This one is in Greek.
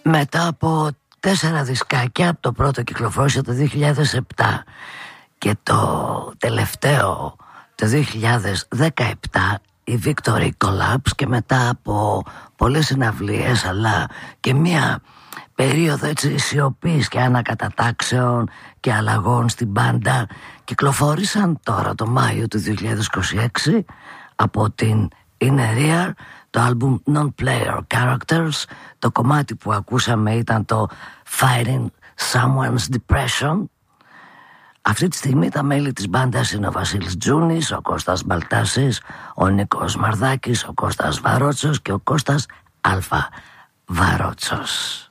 Μετά από 4 δισκάκια, το πρώτο κυκλοφόρησε το 2007 και το τελευταίο το 2017, η Victory Collapse, και μετά από πολλές συναυλίες αλλά και μια περίοδο έτσι σιωπής και ανακατατάξεων και αλλαγών στην μπάντα, κυκλοφόρησαν τώρα το Μάιο του 2026 από την Inner Ear το άλμπουμ Non-Player Characters. Το κομμάτι που ακούσαμε ήταν το Fighting Someone's Depression. Αυτή τη στιγμή τα μέλη της μπάντας είναι ο Βασίλης Τζούνης, ο Κώστας Μπαλτάσης, ο Νίκος Μαρδάκης, ο Κώστας Βαρότσος και ο Κώστας Αλφα Βαρότσος.